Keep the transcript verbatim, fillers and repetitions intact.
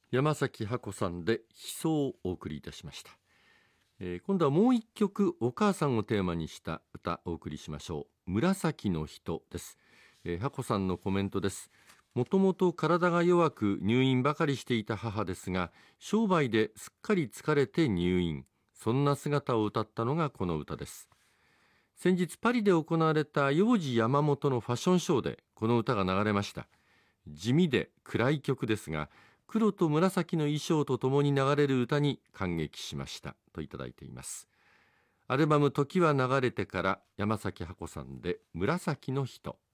山崎ハコさんで悲壮をお送りいたしました。えー、今度はもう一曲お母さんをテーマにした歌をお送りしましょう。紫の人です。えー、ハコさんのコメントです。もともと体が弱く入院ばかりしていた母ですが、商売ですっかり疲れて入院。そんな姿を歌ったのがこの歌です。先日パリで行われた幼児山本のファッションショーでこの歌が流れました。地味で暗い曲ですが、黒と紫の衣装とともに流れる歌に感激しましたといただいています。アルバム時は流れてから山崎ハコさんで紫の人。